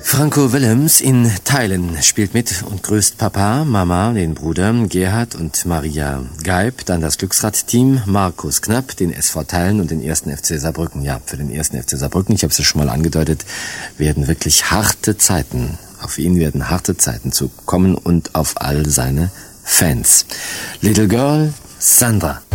Franco Willems in Teilen spielt mit und grüßt Papa, Mama, den Bruder Gerhard und Maria Geib, dann das Glücksrad-Team, Markus Knapp, den SV Teilen und den 1. FC Saarbrücken. Ja, für den 1. FC Saarbrücken, ich habe es ja schon mal angedeutet, werden wirklich harte Zeiten, auf ihn werden harte Zeiten zukommen und auf all seine Fans. Little Girl, Sandra.